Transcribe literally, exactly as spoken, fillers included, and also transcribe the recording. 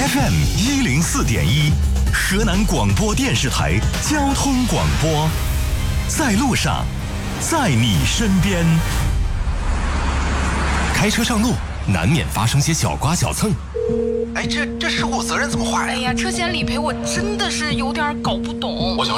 F M 一零四点一，河南广播电视台交通广播，在路上，在你身边。开车上路，难免发生些小刮小蹭。 哎，这这事故责任怎么划呀？ 哎呀，车险理赔我真的是有点搞不懂。 我想